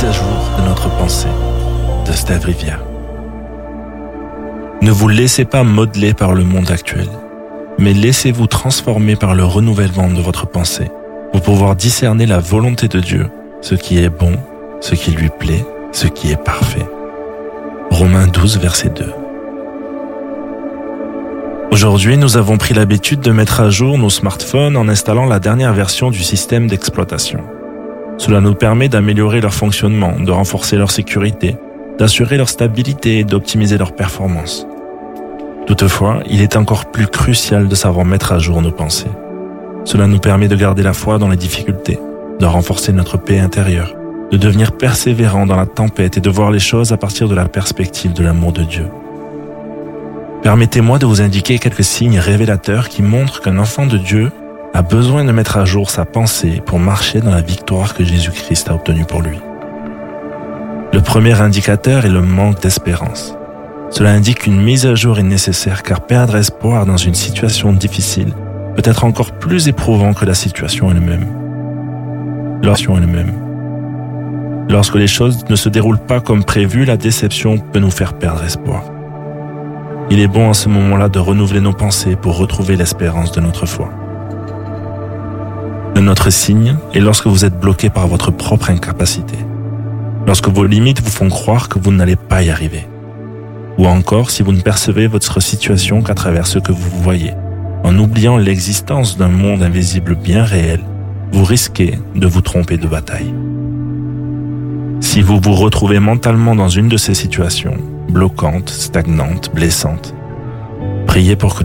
mise à jour de notre pensée, de Steve Rivière. Ne vous laissez pas modeler par le monde actuel, mais laissez-vous transformer par le renouvellement de votre pensée pour pouvoir discerner la volonté de Dieu, ce qui est bon, ce qui lui plaît, ce qui est parfait. Romains 12, verset 2. Aujourd'hui, nous avons pris l'habitude de mettre à jour nos smartphones en installant la dernière version du système d'exploitation. Cela nous permet d'améliorer leur fonctionnement, de renforcer leur sécurité, d'assurer leur stabilité et d'optimiser leur performance. Toutefois, il est encore plus crucial de savoir mettre à jour nos pensées. Cela nous permet de garder la foi dans les difficultés, de renforcer notre paix intérieure, de devenir persévérant dans la tempête et de voir les choses à partir de la perspective de l'amour de Dieu. Permettez-moi de vous indiquer quelques signes révélateurs qui montrent qu'un enfant de Dieu a besoin de mettre à jour sa pensée pour marcher dans la victoire que Jésus-Christ a obtenue pour lui. Le premier indicateur est le manque d'espérance. Cela indique qu'une mise à jour est nécessaire car perdre espoir dans une situation difficile peut être encore plus éprouvant que la situation elle-même. Lorsque les choses ne se déroulent pas comme prévu, la déception peut nous faire perdre espoir. Il est bon à ce moment-là de renouveler nos pensées pour retrouver l'espérance de notre foi. Un autre signe est lorsque vous êtes bloqué par votre propre incapacité. Lorsque vos limites vous font croire que vous n'allez pas y arriver. Ou encore si vous ne percevez votre situation qu'à travers ce que vous voyez. En oubliant l'existence d'un monde invisible bien réel, vous risquez de vous tromper de bataille. Si vous vous retrouvez mentalement dans une de ces situations, bloquantes, stagnantes, blessantes, priez pour que